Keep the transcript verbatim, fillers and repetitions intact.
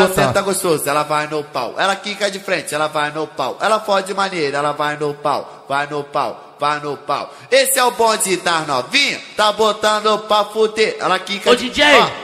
ela senta gostoso, ela vai no pau. Ela quica de frente, ela vai no pau. Ela fode maneira, ela vai no pau. Vai no pau, vai no pau. Esse é o bonde das novinha, tá botando pra fuder. Ela quica Ô, de... D J, ó.